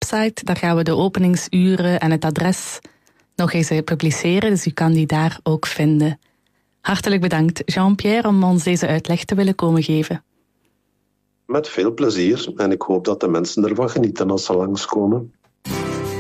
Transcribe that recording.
website. Daar gaan we de openingsuren en het adres nog eens publiceren, dus u kan die daar ook vinden. Hartelijk bedankt, Jean-Pierre, om ons deze uitleg te willen komen geven. Met veel plezier en ik hoop dat de mensen ervan genieten als ze langskomen.